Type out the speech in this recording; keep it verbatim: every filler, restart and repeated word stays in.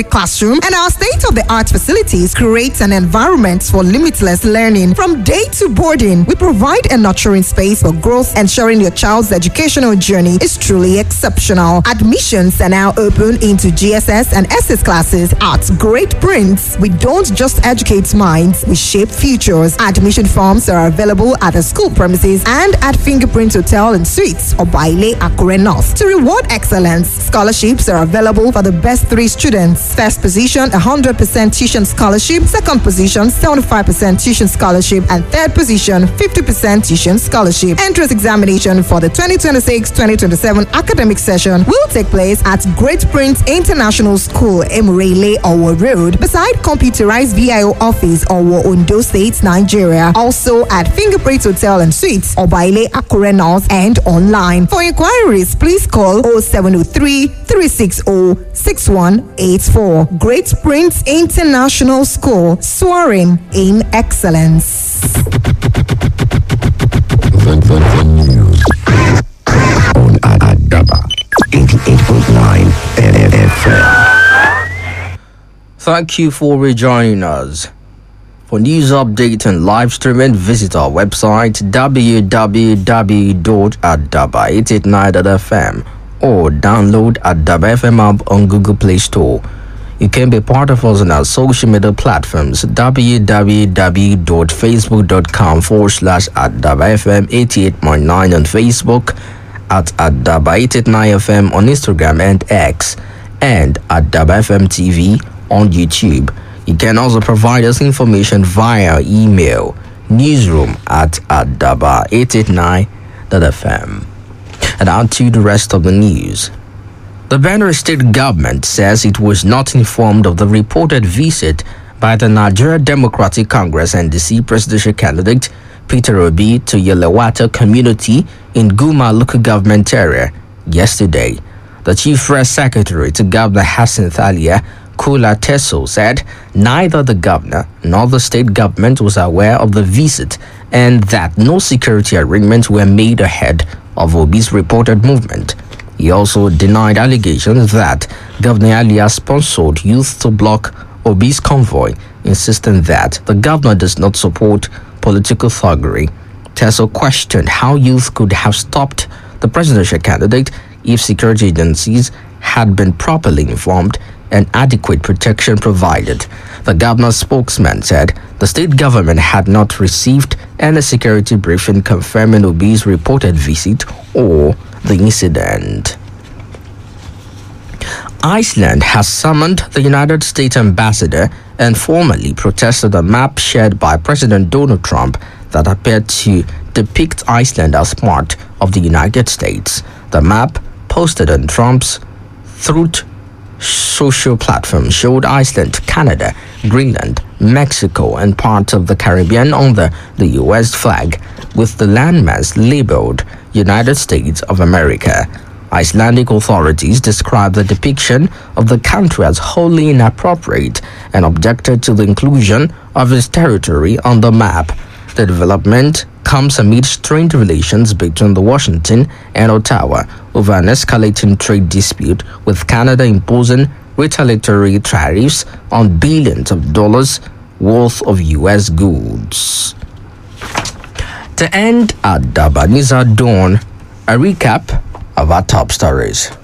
classroom, and our state-of-the-art facilities create an environment for limitless learning. From day to boarding, we provide a nurturing space for growth, ensuring your child's educational journey is truly exceptional. Admissions are now open into G S S and S S classes at Great Prince. We don't just educate minds, we shape futures. Admission forms are available at the school premises and at Fingerprint Hotel and Suites or Baile Akure North. To reward excellence, scholarships are available for the best three students. First position, one hundred percent tuition scholarship. Second position, seventy-five percent tuition scholarship. And third position, fifty percent tuition scholarship. Entrance examination for the twenty twenty-six twenty twenty-seven academic session will take place at Great Prince International School, Emurele, Owo Road, beside computerized V I O office, Owo, Ondo State, Nigeria. Also at Fingerprint Hotel and Suites, Obaile Akure North, and online. For inquiries, please call oh seven oh three, three six oh, six one eight four. Great Prince International School, soaring in excellence. The, the, the news on Adaba eighty-eight point nine F M. Thank you for rejoining us. For news update and live streaming, visit our website w w w dot adaba eight eight nine dot f m or download Adaba F M app on Google Play Store. You can be part of us on our social media platforms w w w dot facebook dot com forward slash Adaba F M eighty-eight point nine on Facebook, at Adaba eight eight nine F M on Instagram and X, and Adaba F M T V on YouTube. You can also provide us information via email, newsroom at adaba eight eight nine dot f m. And on to the rest of the news. The Benue State government says it was not informed of the reported visit by the Nigeria Democratic Congress N D C presidential candidate Peter Obi to Yelewata community in Guma local government area yesterday. The chief press secretary to Governor Hassan Thalia, Kula Teso, said neither the governor nor the state government was aware of the visit and that no security arrangements were made ahead of Obi's reported movement. He also denied allegations that Governor Alia sponsored youth to block Obi's convoy, insisting that the governor does not support political thuggery. Teso questioned how youth could have stopped the presidential candidate if security agencies had been properly informed and adequate protection provided. The governor's spokesman said the state government had not received any security briefing confirming Obi's reported visit or the incident. Iceland has summoned the United States ambassador and formally protested a map shared by President Donald Trump that appeared to depict Iceland as part of the United States. The map, posted on Trump's Truth social platform, showed Iceland, Canada, Greenland, Mexico, and parts of the Caribbean under the U S flag, with the landmass labeled United States of America. Icelandic authorities described the depiction of the country as wholly inappropriate and objected to the inclusion of its territory on the map. The development comes amid strained relations between the Washington and Ottawa over an escalating trade dispute, with Canada imposing retaliatory tariffs on billions of dollars worth of U S goods. To end Adaba News at Dawn, a recap of our top stories.